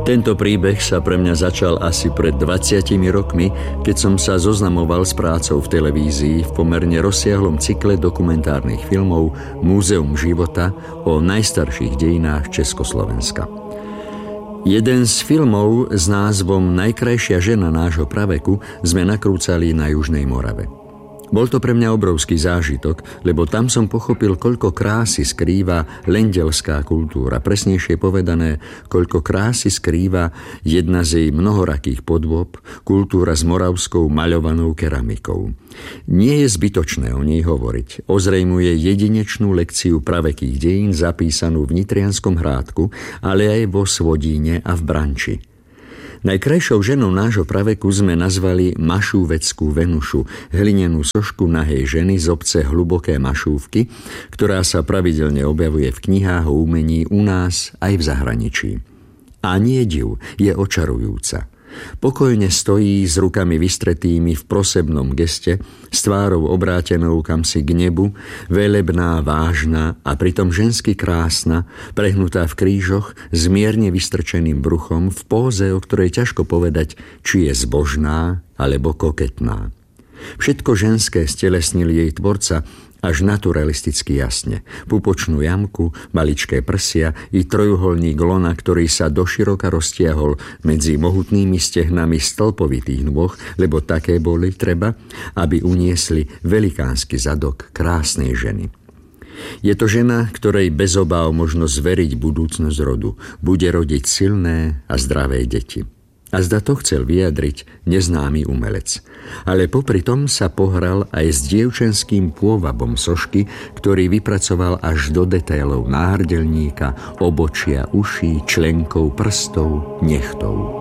Tento príbeh sa pre mňa začal asi pred 20 rokmi, keď som sa zoznamoval s prácou v televízii v pomerne rozsiahlom cykle dokumentárnych filmov Múzeum života o najstarších dejinách Československa. Jeden z filmov s názvom Najkrajšia žena nášho praveku sme nakrúcali na Južnej Morave. Bol to pre mňa obrovský zážitok, lebo tam som pochopil, koľko krásy skrýva lendelská kultúra. Presnejšie povedané, koľko krásy skrýva jedna z jej mnohorakých podôb, kultúra s moravskou maľovanou keramikou. Nie je zbytočné o nej hovoriť. Ozrejmuje jedinečnú lekciu pravekých dejín zapísanú v Nitrianskom Hrádku, ale aj vo Svodíne a v Branči. Najkrajšou ženou nášho praveku sme nazvali Mašúveckú Venušu, hlinenú sošku nahej ženy z obce Hluboké Mašúvky, ktorá sa pravidelne objavuje v knihách o umení u nás aj v zahraničí. A nie div, je očarujúca. Pokojne stojí s rukami vystretými v prosebnom geste, s tvárou obrátenou kamsi k nebu, velebná, vážna a pritom žensky krásna, prehnutá v krížoch, s mierne vystrčeným bruchom, v póze, o ktorej ťažko povedať, či je zbožná alebo koketná. Všetko ženské stelesnil jej tvorca až naturalisticky jasne. Pupočnú jamku, maličké prsia i trojuholník lona, ktorý sa doširoka roztiahol medzi mohutnými stehnami stĺpovitých nôh, lebo také boli treba, aby uniesli velikánsky zadok krásnej ženy. Je to žena, ktorej bez obáv možno zveriť budúcnosť rodu. Bude rodiť silné a zdravé deti. A zda to chcel vyjadriť neznámy umelec. Ale popri tom sa pohral aj s dievčenským pôvabom sošky, ktorý vypracoval až do detailov náhrdelníka, obočia, uší, členkov, prstov, nechtov.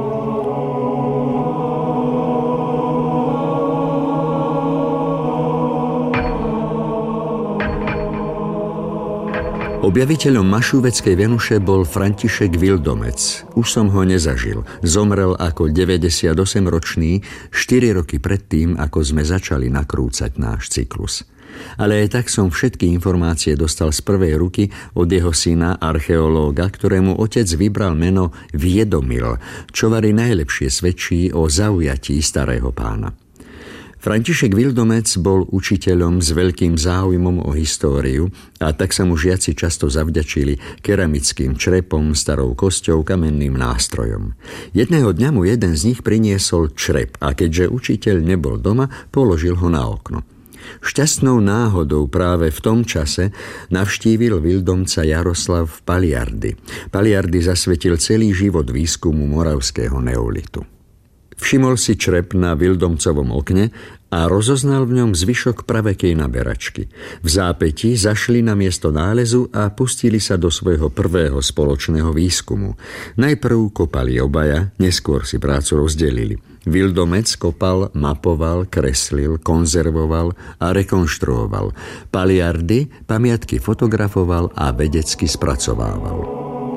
Objaviteľom Mašúveckej Venuše bol František Vildomec. Už som ho nezažil. Zomrel ako 98-ročný 4 roky predtým, ako sme začali nakrúcať náš cyklus. Ale aj tak som všetky informácie dostal z prvej ruky od jeho syna, archeológa, ktorému otec vybral meno Viedomil, čo vari najlepšie svedčí o zaujatí starého pána. František Vildomec bol učiteľom s veľkým záujmom o históriu a tak sa mu žiaci často zavďačili keramickým črepom, starou kosťou, kamenným nástrojom. Jedného dňa mu jeden z nich priniesol črep a keďže učiteľ nebol doma, položil ho na okno. Šťastnou náhodou práve v tom čase navštívil Vildomca Jaroslav Paliardy. Paliardy zasvetil celý život výskumu moravského neolitu. Všimol si črep na Vildomcovom okne a rozoznal v ňom zvyšok pravekej naberačky. V zápätí zašli na miesto nálezu a pustili sa do svojho prvého spoločného výskumu. Najprv kopali obaja, neskôr si prácu rozdelili. Vildomec kopal, mapoval, kreslil, konzervoval a rekonštruoval. Paliardy pamiatky fotografoval a vedecky spracovával.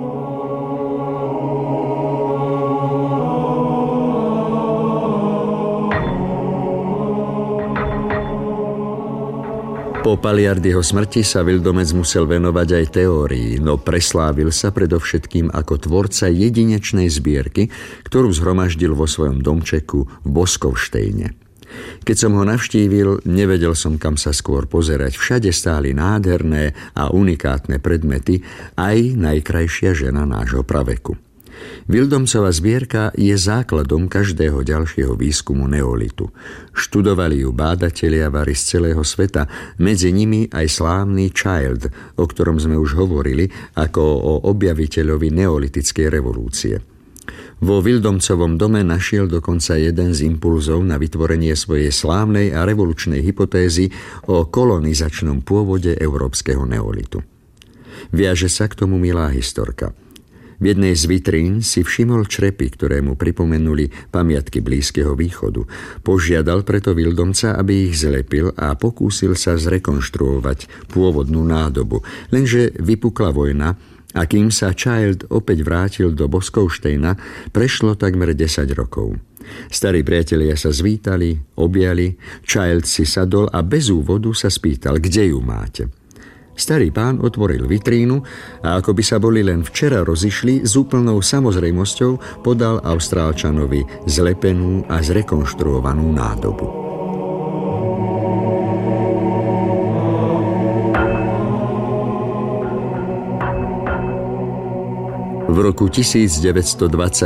Po Paliardyho smrti sa Vildomec musel venovať aj teórii, no preslávil sa predovšetkým ako tvorca jedinečnej zbierky, ktorú zhromaždil vo svojom domčeku v Boskovštejne. Keď som ho navštívil, nevedel som, kam sa skôr pozerať. Všade stáli nádherné a unikátne predmety, aj najkrajšia žena nášho praveku. Vildomcova zbierka je základom každého ďalšieho výskumu neolitu. Študovali ju bádatelia vari z celého sveta, medzi nimi aj slávny Child, o ktorom sme už hovorili, ako o objaviteľovi neolitickej revolúcie. Vo Vildomcovom dome našiel dokonca jeden z impulzov na vytvorenie svojej slávnej a revolučnej hypotézy o kolonizačnom pôvode európskeho neolitu. Viaže sa k tomu milá historka. V jednej z vitrín si všimol črepy, ktoré mu pripomenuli pamiatky Blízkeho východu. Požiadal preto Vildomca, aby ich zlepil a pokúsil sa zrekonštruovať pôvodnú nádobu. Lenže vypukla vojna a kým sa Child opäť vrátil do Boskovštejna, prešlo takmer 10 rokov. Starí priatelia sa zvítali, objali, Child si sadol a bez úvodu sa spýtal, kde ju máte. Starý pán otvoril vitrínu a ako by sa boli len včera rozišli, s úplnou samozrejmosťou podal Austrálčanovi zlepenú a zrekonštruovanú nádobu. V roku 1927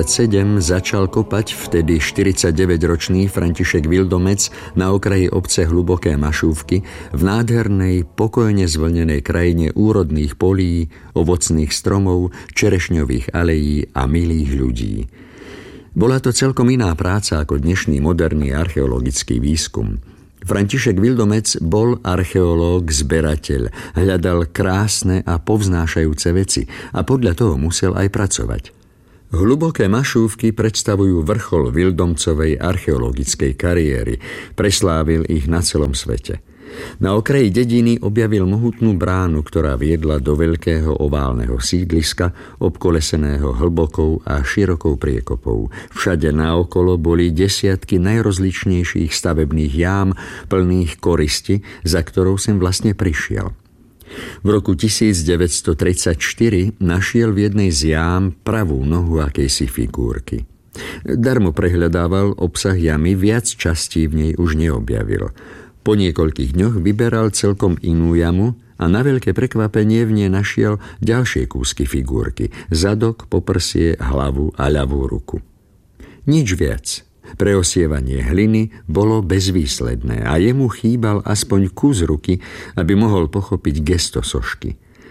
začal kopať vtedy 49-ročný František Vildomec na okraji obce Hluboké Mašúvky v nádhernej, pokojne zvlnenej krajine úrodných polí, ovocných stromov, čerešňových alejí a milých ľudí. Bola to celkom iná práca ako dnešný moderný archeologický výskum. František Vildomec bol archeológ, zberateľ, hľadal krásne a povznášajúce veci a podľa toho musel aj pracovať. Hluboké Mašúvky predstavujú vrchol Vildomcovej archeologickej kariéry, preslávil ich na celom svete. Na okraji dediny objavil mohutnú bránu, ktorá viedla do veľkého oválneho sídliska, obkoleseného hlbokou a širokou priekopou. Všade naokolo boli desiatky najrozličnejších stavebných jám, plných koristi, za ktorou sem vlastne prišiel. V roku 1934 našiel v jednej z jám pravú nohu akejsi figúrky. Darmo prehľadával obsah jamy, viac častí v nej už neobjavil. Po niekoľkých dňoch vyberal celkom inú jamu a na veľké prekvapenie v nej našiel ďalšie kúsky figúrky, zadok, poprsie, hlavu a ľavú ruku. Nič viac. Preosievanie hliny bolo bezvýsledné a jemu chýbal aspoň kus ruky, aby mohol pochopiť gesto sošky.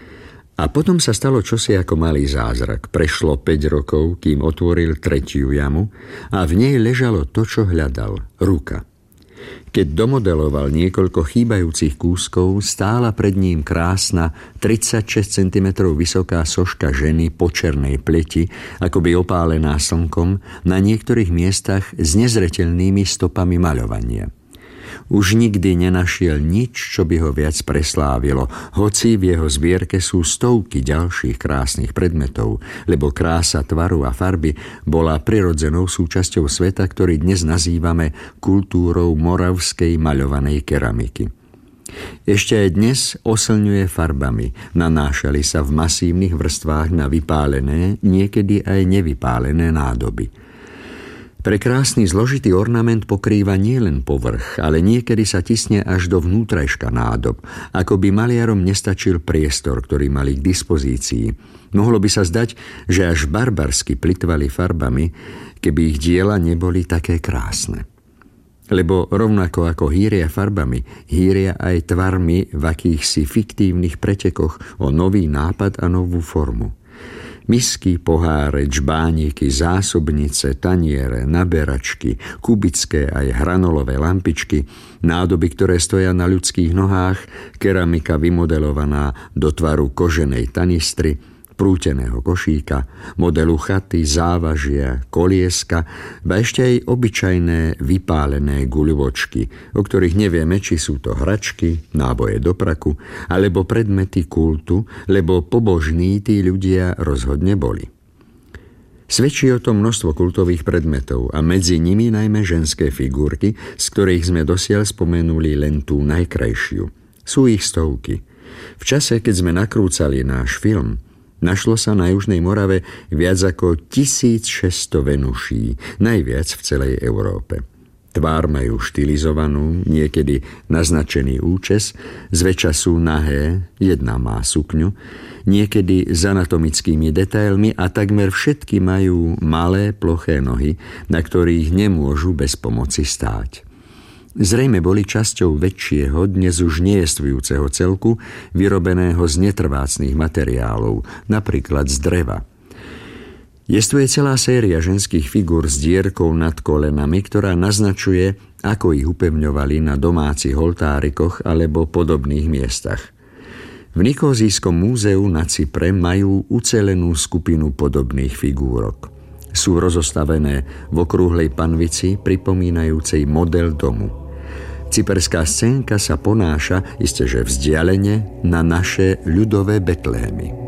A potom sa stalo čosi ako malý zázrak. Prešlo 5 rokov, kým otvoril tretiu jamu a v nej ležalo to, čo hľadal – ruka. Keď domodeloval niekoľko chýbajúcich kúskov, stála pred ním krásna 36 cm vysoká soška ženy po černej pleti, akoby opálená slnkom, na niektorých miestach s nezreteľnými stopami maľovania. Už nikdy nenašiel nič, čo by ho viac preslávilo, hoci v jeho zbierke sú stovky ďalších krásnych predmetov, lebo krása tvaru a farby bola prirodzenou súčasťou sveta, ktorý dnes nazývame kultúrou moravskej maľovanej keramiky. Ešte aj dnes oslňuje farbami, nanášali sa v masívnych vrstvách na vypálené, niekedy aj nevypálené nádoby. Prekrásny zložitý ornament pokrýva nielen povrch, ale niekedy sa tisne až do vnútrajška nádob, ako by maliarom nestačil priestor, ktorý mali k dispozícii. Mohlo by sa zdať, že až barbarsky plytvali farbami, keby ich diela neboli také krásne. Lebo rovnako ako hýria farbami, hýria aj tvarmi v akýchsi fiktívnych pretekoch o nový nápad a novú formu. Misky, poháre, džbániky, zásobnice, taniere, naberačky, kubické aj hranolové lampičky, nádoby, ktoré stoja na ľudských nohách, keramika vymodelovaná do tvaru koženej tanistry, prúteného košíka, modelu chaty, závažia, kolieska, ba ešte aj obyčajné vypálené guľovočky, o ktorých nevieme, či sú to hračky, náboje do praku, alebo predmety kultu, lebo pobožní tí ľudia rozhodne boli. Svedčí o tom množstvo kultových predmetov a medzi nimi najmä ženské figurky, z ktorých sme dosiaľ spomenuli len tú najkrajšiu. Sú ich stovky. V čase, keď sme nakrúcali náš film, našlo sa na Južnej Morave viac ako 1600 venuší, najviac v celej Európe. Tvár majú štilizovanú, niekedy naznačený účes, zväčša sú nahé, jedna má sukňu, niekedy s anatomickými detailmi a takmer všetky majú malé, ploché nohy, na ktorých nemôžu bez pomoci stáť. Zrejme boli časťou väčšieho, dnes už nejestvujúceho celku, vyrobeného z netrvácnych materiálov, napríklad z dreva. Jestvuje celá séria ženských figúr s dierkou nad kolenami, ktorá naznačuje, ako ich upevňovali na domácich oltárikoch alebo podobných miestach. V Nikózijskom múzeu na Cypre majú ucelenú skupinu podobných figúrok. Sú rozostavené v okrúhlej panvici, pripomínajúcej model domu. Cyperská scénka sa ponáša, isteže vzdialene, na naše ľudové Betlémy.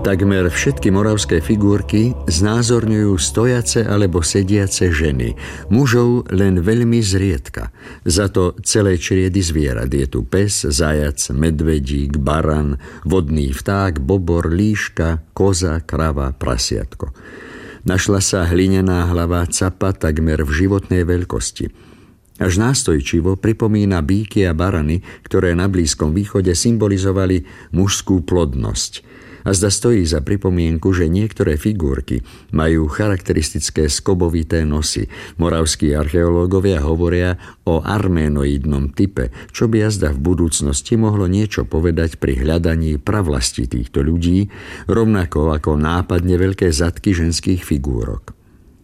Takmer všetky moravské figurky znázorňujú stojace alebo sediace ženy, mužov len veľmi zriedka. Za to celé čriedy zvierat. Je tu pes, zajac, medvedík, baran, vodný vták, bobor, líška, koza, krava, prasiatko. Našla sa hlinená hlava capa takmer v životnej veľkosti. Až nástojčivo pripomína býky a barany, ktoré na Blízkom východe symbolizovali mužskú plodnosť. A zda stojí za pripomienku, že niektoré figurky majú charakteristické skobovité nosy. Moravskí archeológovia hovoria o arménoidnom type, čo by jazda v budúcnosti mohlo niečo povedať pri hľadaní pravlasti týchto ľudí, rovnako ako nápadne veľké zadky ženských figúrok.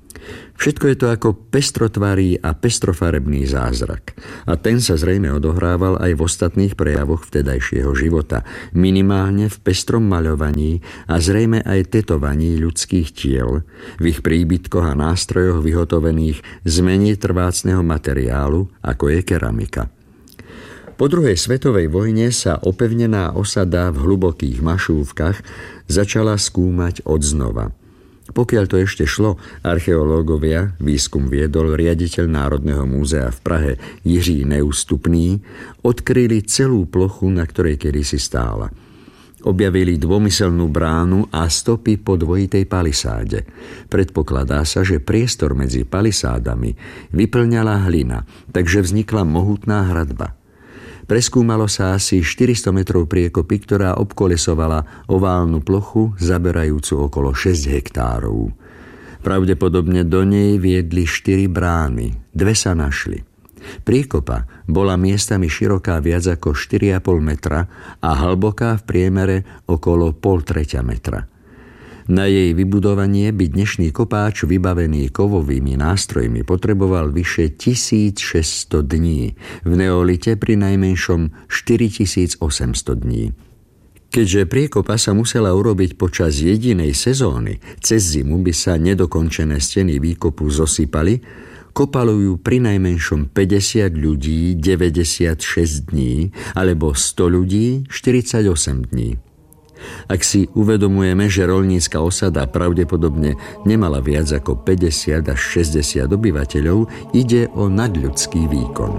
Všetko je to ako pestrotvarý a pestrofarebný zázrak. A ten sa zrejme odohrával aj v ostatných prejavoch vtedajšieho života, minimálne v pestrom maľovaní a zrejme aj tetovaní ľudských tiel, v ich príbytkoch a nástrojoch vyhotovených z menej trvácneho materiálu, ako je keramika. Po druhej svetovej vojne sa opevnená osada v hlubokých mašúvkach začala skúmať odznova. Pokiaľ to ešte šlo, archeológovia, výskum viedol riaditeľ Národného múzea v Prahe Jiří Neústupný, odkryli celú plochu, na ktorej kedysi stála. Objavili dvomyselnú bránu a stopy po dvojitej palisáde. Predpokladá sa, že priestor medzi palisádami vyplňala hlina, takže vznikla mohutná hradba. Preskúmalo sa asi 400 metrov priekopy, ktorá obkolesovala oválnu plochu, zaberajúcu okolo 6 hektárov. Pravdepodobne do nej viedli 4 brány, 2 sa našli. Priekopa bola miestami široká viac ako 4,5 metra a hlboká v priemere okolo 0,5 metra. Na jej vybudovanie by dnešný kopáč vybavený kovovými nástrojmi potreboval vyše 1600 dní, v neolite pri najmenšom 4800 dní. Keďže priekopa sa musela urobiť počas jedinej sezóny, cez zimu by sa nedokončené steny výkopu zosypali, kopalo ju pri najmenšom 50 ľudí 96 dní alebo 100 ľudí 48 dní. Ak si uvedomujeme, že roľnícka osada pravdepodobne nemala viac ako 50 až 60 obyvateľov, ide o nadľudský výkon.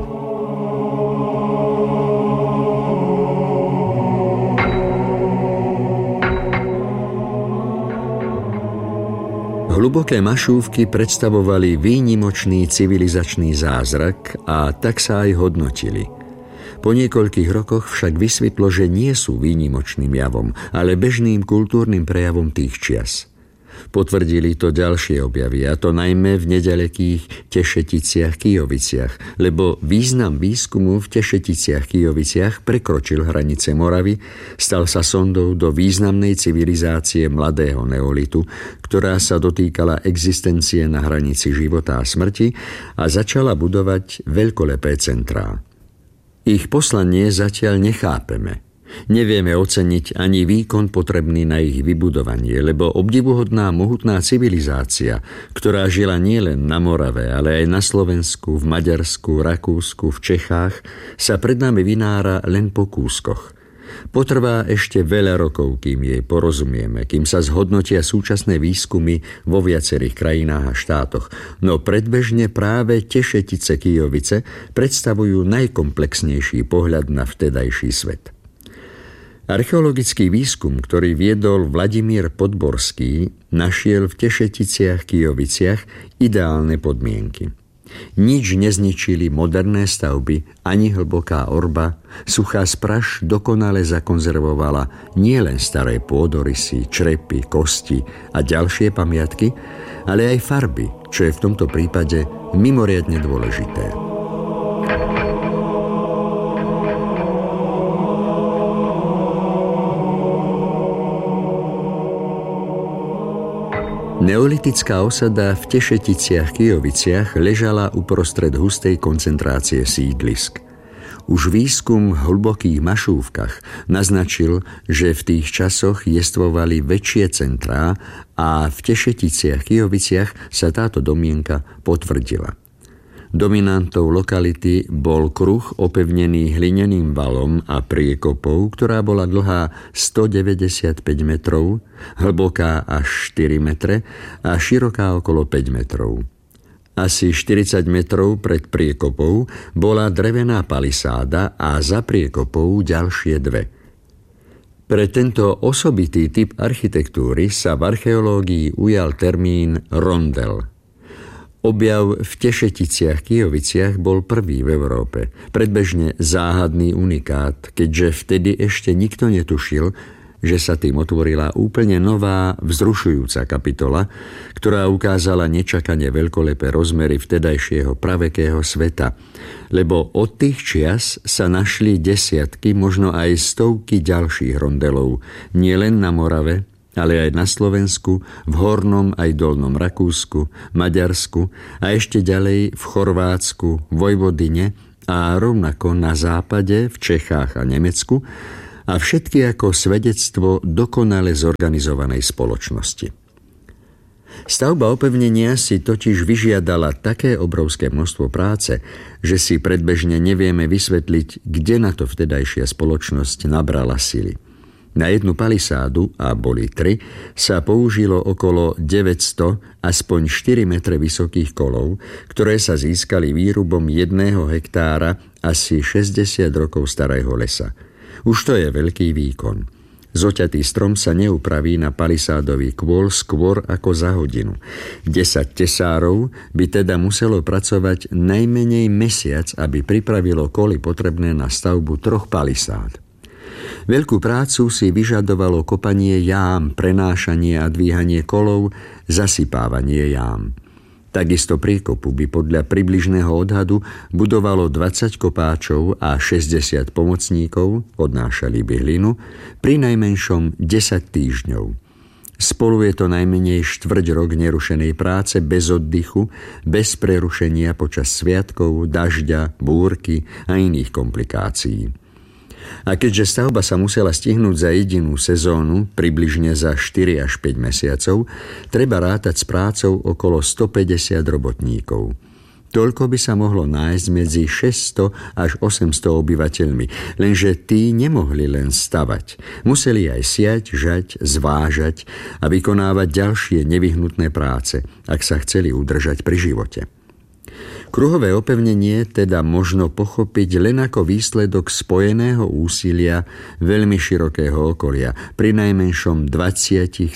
Hluboké mašúvky predstavovali výnimočný civilizačný zázrak a tak sa aj hodnotili. Po niekoľkých rokoch však vysvetlo, že nie sú výnimočným javom, ale bežným kultúrnym prejavom tých čias. Potvrdili to ďalšie objavy, a to najmä v neďalekých Tešeticiach-Kyjoviciach, lebo význam výskumu v Tešeticiach-Kyjoviciach prekročil hranice Moravy, stal sa sondou do významnej civilizácie mladého neolitu, ktorá sa dotýkala existencie na hranici života a smrti a začala budovať veľkolepé centrá. Ich poslanie zatiaľ nechápeme. Nevieme oceniť ani výkon potrebný na ich vybudovanie, lebo obdivuhodná mohutná civilizácia, ktorá žila nielen na Morave, ale aj na Slovensku, v Maďarsku, Rakúsku, v Čechách, sa pred nami vynára len po kúskoch. Potrvá ešte veľa rokov, kým jej porozumieme, kým sa zhodnotia súčasné výskumy vo viacerých krajinách a štátoch, no predbežne práve Tešetice-Kyjovice predstavujú najkomplexnejší pohľad na vtedajší svet. Archeologický výskum, ktorý viedol Vladimír Podborský, našiel v Tešeticiach-Kyjoviciach ideálne podmienky. Nič nezničili moderné stavby, ani hlboká orba, suchá spraš dokonale zakonzervovala nielen staré pôdorysy, črepy, kosti a ďalšie pamiatky, ale aj farby, čo je v tomto prípade mimoriadne dôležité. Neolitická osada v Tešeticiach-Kyjoviciach ležala uprostred hustej koncentrácie sídlisk. Už výskum v hlbokých mašúvkach naznačil, že v tých časoch jestvovali väčšie centrá a v Tešeticiach-Kyjoviciach sa táto domienka potvrdila. Dominantou lokality bol kruh opevnený hlineným valom a priekopou, ktorá bola dlhá 195 metrov, hlboká až 4 metre a široká okolo 5 metrov. Asi 40 metrov pred priekopou bola drevená palisáda a za priekopou ďalšie dve. Pre tento osobitý typ architektúry sa v archeológii ujal termín rondel. Objav v Tešeticiach-Kyjoviciach bol prvý v Európe, predbežne záhadný unikát, keďže vtedy ešte nikto netušil, že sa tým otvorila úplne nová, vzrušujúca kapitola, ktorá ukázala nečakane veľkolepé rozmery vtedajšieho pravekého sveta, lebo od tých čias sa našli desiatky, možno aj stovky ďalších rondelov, nielen na Morave, ale aj na Slovensku, v Hornom aj Dolnom Rakúsku, Maďarsku a ešte ďalej v Chorvátsku, Vojvodine a rovnako na západe, v Čechách a Nemecku, a všetky ako svedectvo dokonale zorganizovanej spoločnosti. Stavba opevnenia si totiž vyžiadala také obrovské množstvo práce, že si predbežne nevieme vysvetliť, kde na to vtedajšia spoločnosť nabrala sily. Na jednu palisádu, a boli 3, sa použilo okolo 900 aspoň 4 metre vysokých kolov, ktoré sa získali výrubom 1 hektára asi 60 rokov starého lesa. Už to je veľký výkon. Zoťatý strom sa neupraví na palisádový kôl skôr ako za hodinu. 10 tesárov by teda muselo pracovať najmenej mesiac, aby pripravilo koly potrebné na stavbu 3 palisád. Veľkú prácu si vyžadovalo kopanie jám, prenášanie a dvíhanie kolov, zasypávanie jám. Takisto priekopu by podľa približného odhadu budovalo 20 kopáčov a 60 pomocníkov, odnášali by hlinu, pri najmenšom 10 týždňov. Spolu je to najmenej 4 rok nerušenej práce bez oddychu, bez prerušenia počas sviatkov, dažďa, búrky a iných komplikácií. A keďže stavba sa musela stihnúť za jedinú sezónu, približne za 4 až 5 mesiacov, treba rátať s prácou okolo 150 robotníkov. Toľko by sa mohlo nájsť medzi 600 až 800 obyvateľmi, lenže tí nemohli len stavať. Museli aj siať, žať, zvážať a vykonávať ďalšie nevyhnutné práce, ak sa chceli udržať pri živote. Kruhové opevnenie teda možno pochopiť len ako výsledok spojeného úsilia veľmi širokého okolia, pri najmenšom 20-30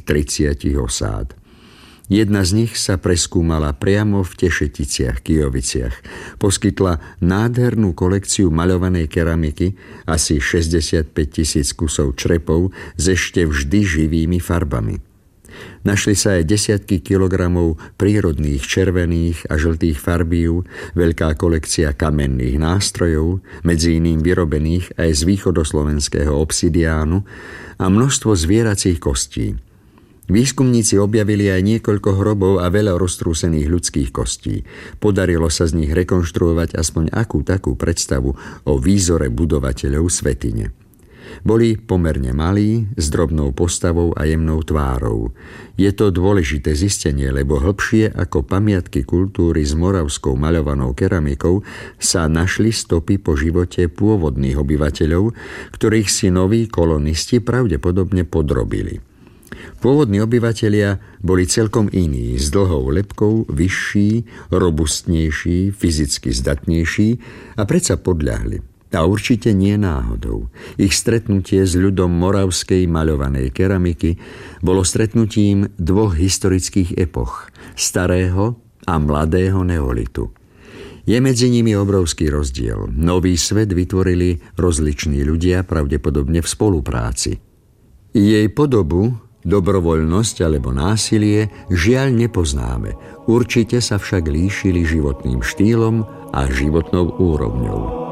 osád. Jedna z nich sa preskúmala priamo v Tešeticiach-Kyjoviciach. Poskytla nádhernú kolekciu maľovanej keramiky, asi 65 000 kusov črepov s ešte vždy živými farbami. Našli sa aj desiatky kilogramov prírodných červených a žltých farbív, veľká kolekcia kamenných nástrojov, medzi iným vyrobených aj z východoslovenského obsidiánu, a množstvo zvieracích kostí. Výskumníci objavili aj niekoľko hrobov a veľa roztrúsených ľudských kostí. Podarilo sa z nich rekonštruovať aspoň akú takú predstavu o výzore budovateľov svätyne. Boli pomerne malí, s drobnou postavou a jemnou tvárou. Je to dôležité zistenie, lebo hlbšie ako pamiatky kultúry s moravskou maľovanou keramikou sa našli stopy po živote pôvodných obyvateľov, ktorých si noví kolonisti pravdepodobne podrobili. Pôvodní obyvatelia boli celkom iní, s dlhou lebkou, vyšší, robustnejší, fyzicky zdatnejší a predsa podľahli. A určite nie náhodou. Ich stretnutie s ľudom moravskej maľovanej keramiky bolo stretnutím 2 historických epoch, starého a mladého neolitu. Je medzi nimi obrovský rozdiel. Nový svet vytvorili rozliční ľudia, pravdepodobne v spolupráci. Jej podobu, dobrovoľnosť alebo násilie žiaľ nepoznáme. Určite sa však líšili životným štýlom a životnou úrovňou.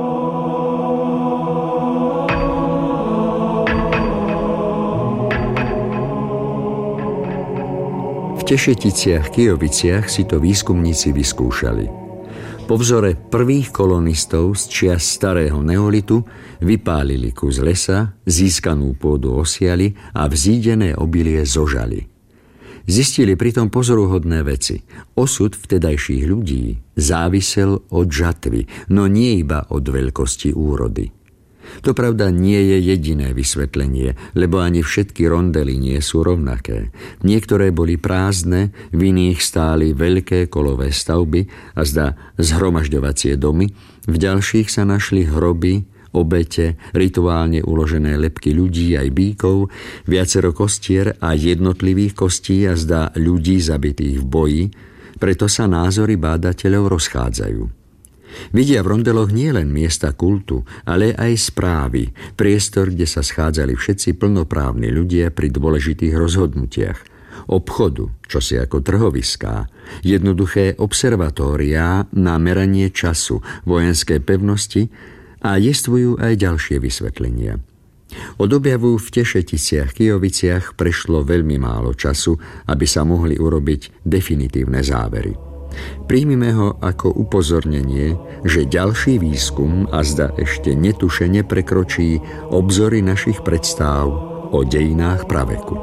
V Tešeticiach-Kyjoviciach si to výskumníci vyskúšali. Po vzore prvých kolonistov z čias starého neolitu vypálili kus lesa, získanú pôdu osiali a vzídené obilie zožali. Zistili pritom pozoruhodné veci. Osud vtedajších ľudí závisel od žatvy, no nie iba od veľkosti úrody. To pravda nie je jediné vysvetlenie, lebo ani všetky rondely nie sú rovnaké. Niektoré boli prázdne, v iných stáli veľké kolové stavby a zdá zhromažďovacie domy, v ďalších sa našli hroby, obete, rituálne uložené lebky ľudí aj bíkov, viacero kostier a jednotlivých kostí a zdá ľudí zabitých v boji, preto sa názory bádateľov rozchádzajú. Vidia v rondeloch nielen miesta kultu, ale aj správy, priestor, kde sa schádzali všetci plnoprávni ľudia pri dôležitých rozhodnutiach, obchodu, čosi ako trhoviská, jednoduché observatóriá na meranie času, vojenské pevnosti a jestvujú aj ďalšie vysvetlenia. Od objavu v Tešeticiach, Kijoviciach prešlo veľmi málo času, aby sa mohli urobiť definitívne závery. Príjmime ho ako upozornenie, že ďalší výskum azda ešte netušene prekročí obzory našich predstáv o dejinách praveku.